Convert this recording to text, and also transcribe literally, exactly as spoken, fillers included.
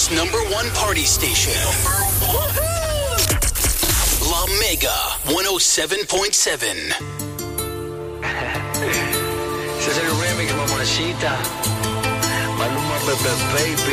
Toronto's number one party station. La Mega one oh seven point seven. Ese es el remix, mamacita. Maluma, Bebe, baby.